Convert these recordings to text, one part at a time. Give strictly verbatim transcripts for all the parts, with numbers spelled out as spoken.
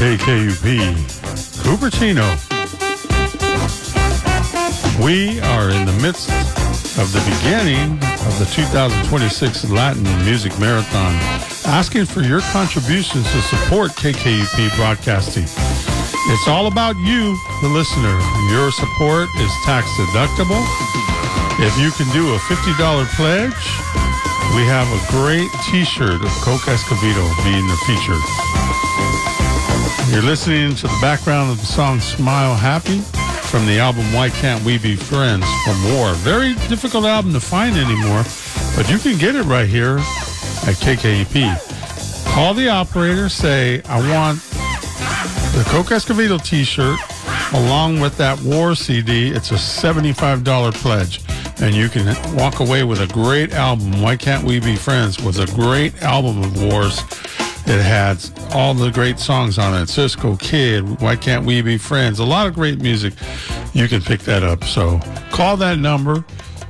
K K U P, Cupertino. We are in the midst of the beginning of the two thousand twenty-six Latin Music Marathon, asking for your contributions to support K K U P broadcasting. It's all about you, the listener. Your support is tax deductible. If you can do a fifty dollars pledge, we have a great t-shirt of Coke Escovedo being the featured. You're listening to the background of the song Smile Happy from the album Why Can't We Be Friends from War. Very difficult album to find anymore, but you can get it right here at K K U P. Call the operator, say, I want the Coke Escovedo t-shirt along with that War C D. It's a seventy-five dollars pledge, and you can walk away with a great album. Why Can't We Be Friends was a great album of Wars. It had all the great songs on it. Cisco Kid, Why Can't We Be Friends? A lot of great music. You can pick that up. So call that number,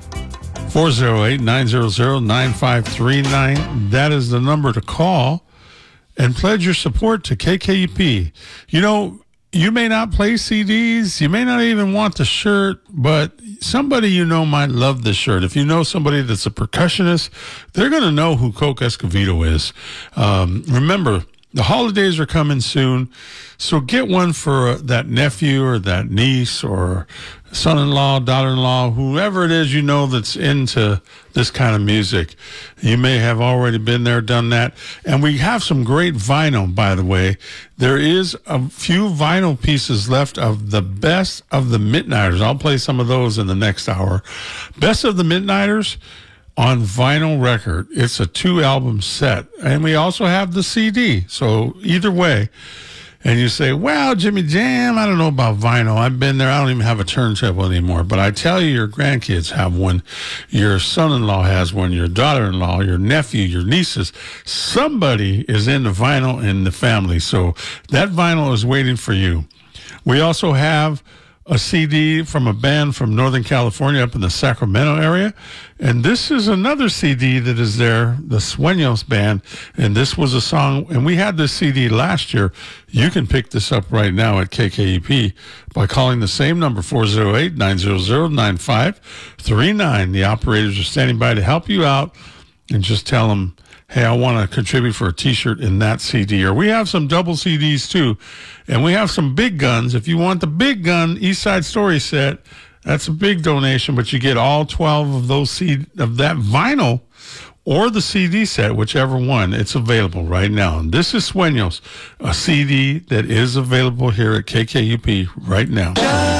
four oh eight, nine hundred, nine five three nine. That is the number to call and pledge your support to K K U P. You know, you may not play C Ds. You may not even want the shirt, but somebody you know might love the shirt. If you know somebody that's a percussionist, they're going to know who Coke Escovedo is. Um, remember, the holidays are coming soon, so get one for that nephew or that niece or son-in-law, daughter-in-law, whoever it is you know that's into this kind of music. You may have already been there, done that. And we have some great vinyl, by the way. There is a few vinyl pieces left of the Best of the Midnighters. I'll play some of those in the next hour. Best of the Midnighters on vinyl record. It's a two-album set. And we also have the C D. So either way. And you say, well, Jimmy Jam, I don't know about vinyl. I've been there. I don't even have a turntable anymore. But I tell you, your grandkids have one. Your son-in-law has one. Your daughter-in-law, your nephew, your nieces. Somebody is into vinyl in the family. So that vinyl is waiting for you. We also have a C D from a band from Northern California up in the Sacramento area. And this is another C D that is there, the Sueños Band. And this was a song, and we had this C D last year. You can pick this up right now at K K U P by calling the same number, four oh eight, nine hundred, nine five three nine. The operators are standing by to help you out, and just tell them, hey, I want to contribute for a t-shirt in that C D. Or we have some double C Ds too. And we have some big guns. If you want the big gun East Side Story set, that's a big donation, but you get all twelve of those C- of that vinyl or the C D set, whichever one. It's available right now. And this is Sueños, a C D that is available here at K K U P right now.